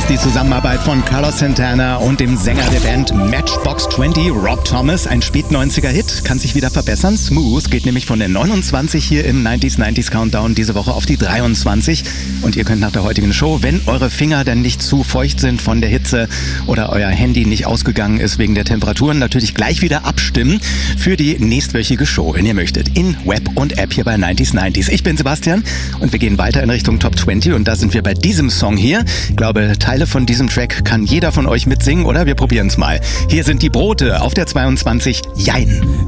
die Zusammenarbeit von Carlos Santana und dem Sänger der Band Matchbox 20, Rob Thomas. Ein Spät-90er-Hit, kann sich wieder verbessern. Smooth geht nämlich von der 29 hier im 90s Countdown diese Woche auf die 23. Und ihr könnt nach der heutigen Show, wenn eure Finger dann nicht zu feucht sind von der Hitze oder euer Handy nicht ausgegangen ist wegen der Temperaturen, natürlich gleich wieder abstimmen für die nächstwöchige Show, wenn ihr möchtet, in Web und App hier bei 90s. Ich bin Sebastian und wir gehen weiter in Richtung Top 20 und da sind wir bei diesem Song hier. Ich glaube, Teile von diesem Track kann jeder von euch mitsingen, oder? Wir probieren es mal. Hier sind die Brote auf der 22, Jein.